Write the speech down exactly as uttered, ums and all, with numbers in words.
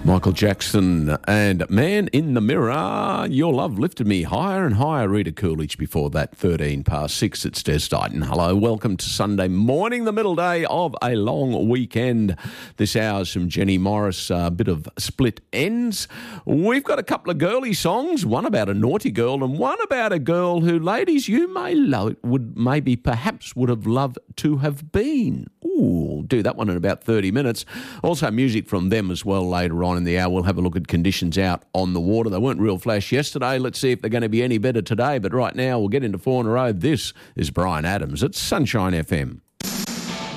Michael Jackson and Man in the Mirror. Your love lifted me higher and higher. Rita Coolidge before that, thirteen past six. It's Des Dighton. Hello, welcome to Sunday morning, the middle day of a long weekend. This hour's from Jenny Morris, a bit of split ends. We've got a couple of girly songs, one about a naughty girl and one about a girl who, ladies, you may lo- would maybe perhaps would have loved to have been. Ooh, do that one in about thirty minutes. Also music from them as well later on in the hour. We'll have a look at conditions out on the water. They weren't real flash yesterday. Let's see if they're going to be any better today. But right now, we'll get into four in a row. This is Brian Adams at Sunshine F M.